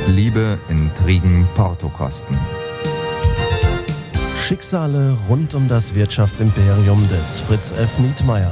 Liebe, Intrigen, Portokosten. Schicksale rund um das Wirtschaftsimperium des Fritz F. Nietmeyer.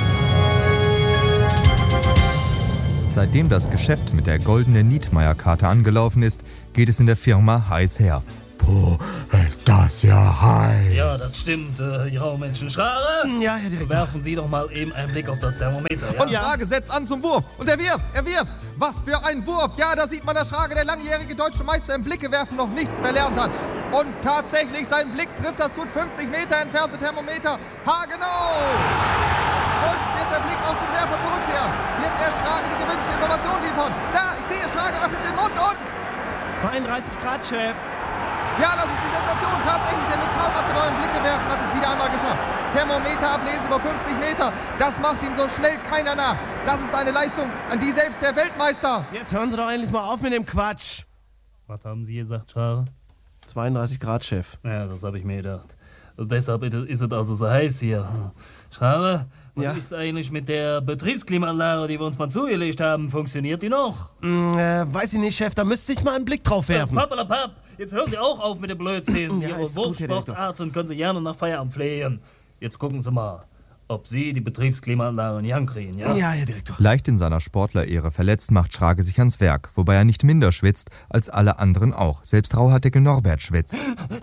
Seitdem das Geschäft mit der goldenen Nietmeyer-Karte angelaufen ist, geht es in der Firma heiß her. Puh, ist das ja heiß. Ja, das stimmt, Frau Menschenschrare. Ja, Herr Direktor. Werfen Sie doch mal eben einen Blick auf das Thermometer. Ja? Und Schrage setzt an zum Wurf. Und er wirft. Was für ein Wurf. Ja, da sieht man, dass Schrage, der langjährige deutsche Meister im Blicke werfen, noch nichts verlernt hat. Und tatsächlich, sein Blick trifft das gut 50 Meter entfernte Thermometer. Haargenau! Und wird der Blick aus dem Werfer zurückkehren? Wird er Schrage die gewünschte Information liefern? Da, ich sehe, Schrage öffnet den Mund und... 32 Grad, Chef. Ja, das ist die Sensation. Tatsächlich, der Lokalmatador im Blicke werfen hat es wieder einmal geschafft. Thermometerablese über 50 Meter. Das macht ihm so schnell keiner nach. Das ist eine Leistung, an die selbst der Weltmeister... Jetzt hören Sie doch endlich mal auf mit dem Quatsch. Was haben Sie gesagt, Schrare? 32 Grad, Chef. Ja, das habe ich mir gedacht. Und deshalb ist es also so heiß hier. Schrare, was ist eigentlich mit der Betriebsklimaanlage, die wir uns mal zugelegt haben? Funktioniert die noch? Weiß ich nicht, Chef, da müsste ich mal einen Blick drauf werfen. Pappalapapp, jetzt hören Sie auch auf mit dem Blödsinn. Ja, Ihre ist gut, Herr Wurfsportarten können Sie gerne nach Feierabend pflegen. Jetzt gucken Sie mal, ob Sie die Betriebsklimaanlage in Gang kriegen, ja? Ja, Herr Direktor. Leicht in seiner Sportlerehre verletzt, macht Schrage sich ans Werk, wobei er nicht minder schwitzt als alle anderen auch. Selbst Rauhaardeckel Norbert schwitzt.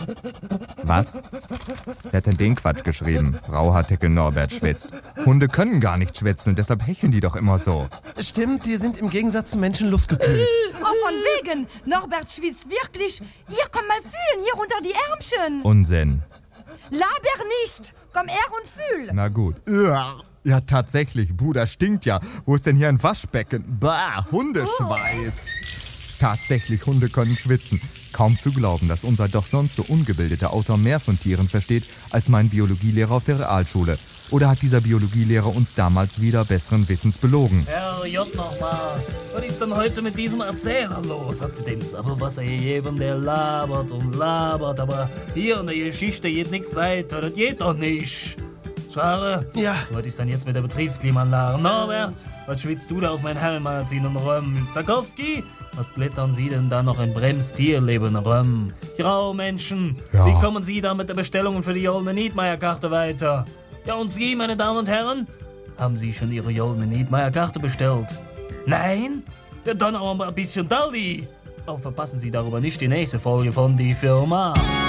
Was? Wer hat denn den Quatsch geschrieben? Rauhaardeckel Norbert schwitzt. Hunde können gar nicht schwitzen, deshalb hecheln die doch immer so. Stimmt, die sind im Gegensatz zu Menschen luftgekühlt. Oh, von wegen. Norbert schwitzt wirklich. Ihr kommt mal fühlen, hier unter die Ärmchen. Unsinn. Laber nicht. Komm her und fühl. Na gut. Ja, tatsächlich. Bruder, stinkt ja. Wo ist denn hier ein Waschbecken? Bah, Hundeschweiß. Tatsächlich, Hunde können schwitzen. Kaum zu glauben, dass unser doch sonst so ungebildeter Autor mehr von Tieren versteht als mein Biologielehrer auf der Realschule. Oder hat dieser Biologielehrer uns damals wieder besseren Wissens belogen? Herr J. nochmal, was ist denn heute mit diesem Erzähler los? Habt ihr den Sabbelwasser gegeben, der labert und labert, aber hier in der Geschichte geht nichts weiter, das geht doch nicht. Schrare? Ja. Was ist denn jetzt mit der Betriebsklimaanlage? Norbert, was schwitzt du da auf mein Herrenmagazin und Römm? Zakowski, was blättern Sie denn da noch in Brems Tierleben Römm? Grau Menschen, wie kommen Sie da mit der Bestellung für die goldene Nietmeyer-Karte weiter? Ja, und Sie, meine Damen und Herren? Haben Sie schon Ihre goldene Nietmeyer-Karte bestellt? Nein? Ja, dann aber mal ein bisschen Dalli. Oh, verpassen Sie darüber nicht die nächste Folge von Die Firma.